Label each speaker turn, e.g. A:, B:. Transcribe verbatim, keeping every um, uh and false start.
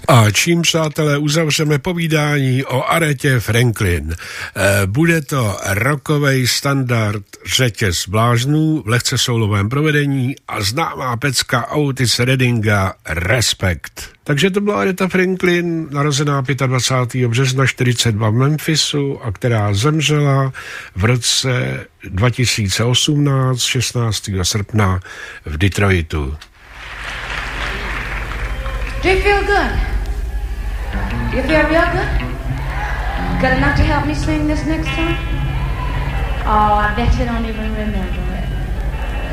A: A čím, přátelé, uzavřeme povídání o Aretě Franklin. Bude to rockovej standard Řetěz bláznů v lehce soulovém provedení a známá pecka Otis Reddinga Respekt. Takže to byla Aretha Franklin, narozená dvacátého pátého března čtyřicet dva v Memphisu a která zemřela v roce dva tisíce osmnáct, šestnáctého srpna v Detroitu.
B: Do you feel good? You feel real good? Good enough to help me sing this next song? Oh, I bet you don't even remember.